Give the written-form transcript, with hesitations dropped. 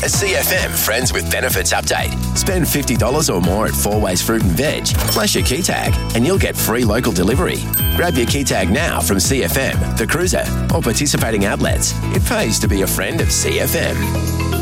A CFM Friends with Benefits update. Spend $50 or more at Four Ways Fruit and Veg. Flash your key tag and you'll get free local delivery. Grab your key tag now from CFM, The Cruiser, or participating outlets. It pays to be a friend of CFM.